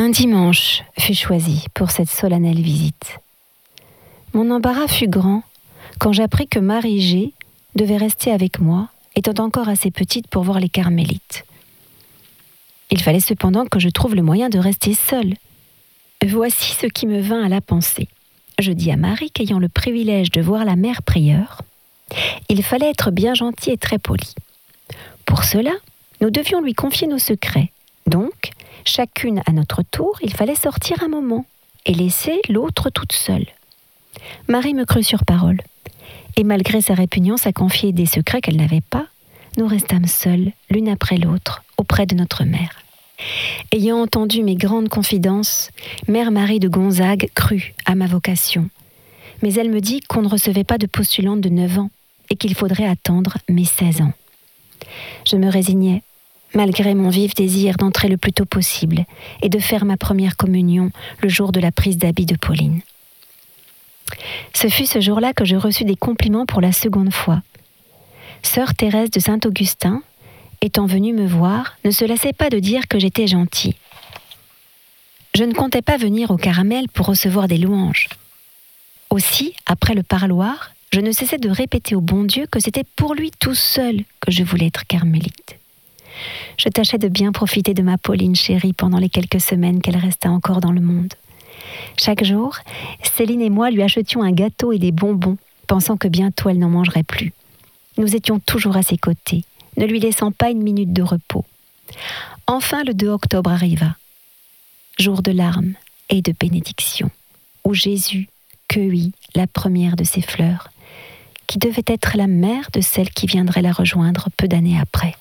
Un dimanche fut choisi pour cette solennelle visite. Mon embarras fut grand quand j'appris que Marie G devait rester avec moi, étant encore assez petite pour voir les carmélites. Il fallait cependant que je trouve le moyen de rester seule. Voici ce qui me vint à la pensée. Je dis à Marie qu'ayant le privilège de voir la mère prieure, il fallait être bien gentil et très poli. Pour cela, nous devions lui confier nos secrets. Donc, chacune à notre tour, il fallait sortir un moment et laisser l'autre toute seule. Marie me crut sur parole. Et malgré sa répugnance à confier des secrets qu'elle n'avait pas, nous restâmes seules, l'une après l'autre, auprès de notre mère. Ayant entendu mes grandes confidences, mère Marie de Gonzague crut à ma vocation. Mais elle me dit qu'on ne recevait pas de postulante de 9 ans et qu'il faudrait attendre mes 16 ans. Je me résignais, malgré mon vif désir d'entrer le plus tôt possible et de faire ma première communion le jour de la prise d'habit de Pauline. Ce fut ce jour-là que je reçus des compliments pour la seconde fois. Sœur Thérèse de Saint-Augustin, étant venue me voir, ne se lassait pas de dire que j'étais gentille. Je ne comptais pas venir au Caramel pour recevoir des louanges. Aussi, après le parloir, je ne cessais de répéter au bon Dieu que c'était pour lui tout seul que je voulais être carmélite. Je tâchais de bien profiter de ma Pauline chérie pendant les quelques semaines qu'elle resta encore dans le monde. Chaque jour, Céline et moi lui achetions un gâteau et des bonbons, pensant que bientôt elle n'en mangerait plus. Nous étions toujours à ses côtés, ne lui laissant pas une minute de repos. Enfin, le 2 octobre arriva, jour de larmes et de bénédiction, où Jésus cueillit la première de ses fleurs, qui devait être la mère de celle qui viendrait la rejoindre peu d'années après.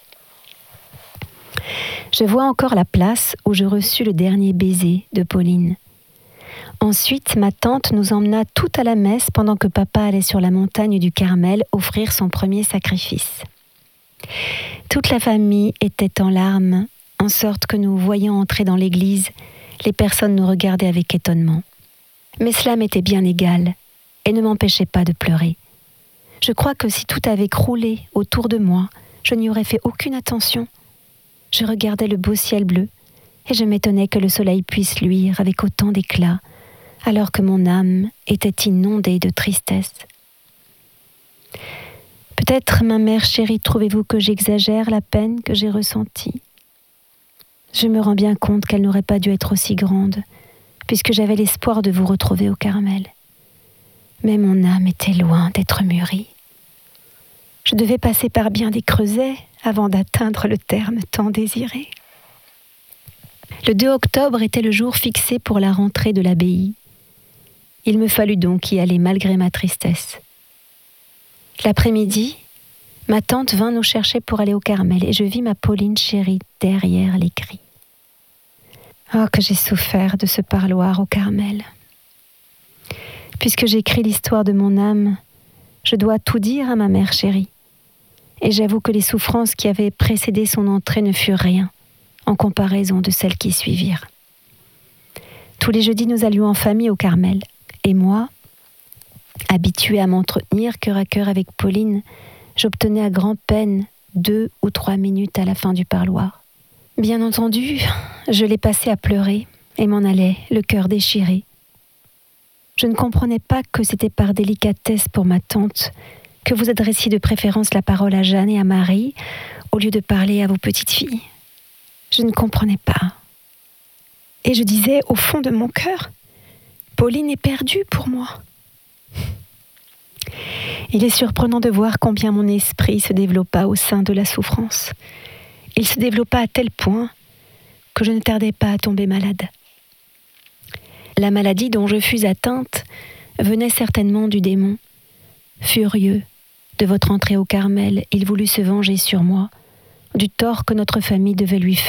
Je vois encore la place où je reçus le dernier baiser de Pauline. Ensuite, ma tante nous emmena toutes à la messe pendant que papa allait sur la montagne du Carmel offrir son premier sacrifice. Toute la famille était en larmes, en sorte que nous voyant entrer dans l'église, les personnes nous regardaient avec étonnement. Mais cela m'était bien égal et ne m'empêchait pas de pleurer. Je crois que si tout avait croulé autour de moi, je n'y aurais fait aucune attention. Je regardais le beau ciel bleu et je m'étonnais que le soleil puisse luire avec autant d'éclat, alors que mon âme était inondée de tristesse. Peut-être, ma mère chérie, trouvez-vous que j'exagère la peine que j'ai ressentie? Je me rends bien compte qu'elle n'aurait pas dû être aussi grande, puisque j'avais l'espoir de vous retrouver au Carmel. Mais mon âme était loin d'être mûrie. Je devais passer par bien des creusets avant d'atteindre le terme tant désiré. Le 2 octobre était le jour fixé pour la rentrée de l'abbaye. Il me fallut donc y aller malgré ma tristesse. L'après-midi, ma tante vint nous chercher pour aller au Carmel et je vis ma Pauline chérie derrière les grilles. Oh, que j'ai souffert de ce parloir au Carmel. Puisque j'écris l'histoire de mon âme, je dois tout dire à ma mère chérie. Et j'avoue que les souffrances qui avaient précédé son entrée ne furent rien en comparaison de celles qui suivirent. Tous les jeudis, nous allions en famille au Carmel. Et moi, habituée à m'entretenir cœur à cœur avec Pauline, j'obtenais à grand-peine 2 ou 3 minutes à la fin du parloir. Bien entendu, je l'ai passé à pleurer et m'en allais, le cœur déchiré. Je ne comprenais pas que c'était par délicatesse pour ma tante que vous adressiez de préférence la parole à Jeanne et à Marie au lieu de parler à vos petites filles. Je ne comprenais pas. Et je disais au fond de mon cœur, Pauline est perdue pour moi. Il est surprenant de voir combien mon esprit se développa au sein de la souffrance. Il se développa à tel point que je ne tardais pas à tomber malade. La maladie dont je fus atteinte venait certainement du démon. Furieux de votre entrée au Carmel, il voulut se venger sur moi, du tort que notre famille devait lui faire.